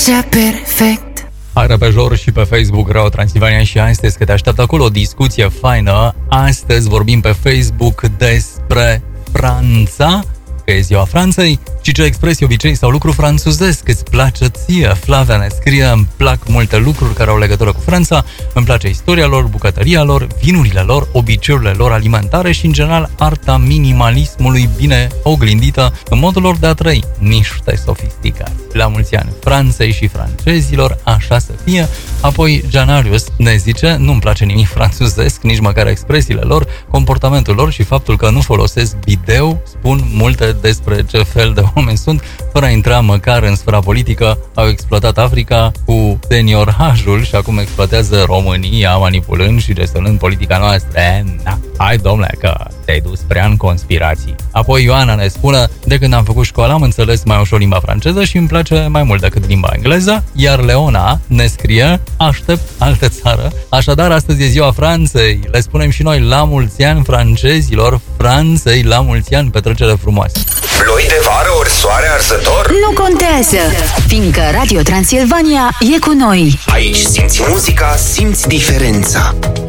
așa perfect. Hai repejor și pe Facebook Radio Transilvania și astăzi că te așteaptă acolo o discuție faină. Astăzi vorbim pe Facebook despre Franța, că e ziua Franței, și ce expresii, obicei sau lucru franțuzesc îți place ție. Flavia ne scrie: îmi plac multe lucruri care au legătură cu Franța, îmi place istoria lor, bucătăria lor, vinurile lor, obiceiurile lor alimentare și, în general, arta minimalismului bine oglindită în modul lor de a trăi. Niște sofisticați. La mulți ani Franței și francezilor, așa să fie. Apoi Gianarius ne zice: nu-mi place nimic franțuzesc, nici măcar expresiile lor, comportamentul lor și faptul că nu folosesc bideu spun multe despre ce fel de oameni sunt, fără a intra măcar în sfera politică. Au exploatat Africa cu seniorajul și acum exploatează România, manipulând și gestionând politica noastră. Na, hai domnule că te-ai dus prea în conspirații. Apoi Ioana ne spune: de când am făcut școală am înțeles mai ușor limba franceză și îmi place mai mult decât limba engleză. Iar Leona ne scrie: aștept altă țară. Așadar, astăzi e ziua Franței. Le spunem și noi la mulți ani francezilor, Franței la mulți ani, petrecere frumoasă. Ploi de vară ori soare arzător? Nu contează, fiindcă Radio Transilvania e cu noi. Aici simți muzica, simți diferența.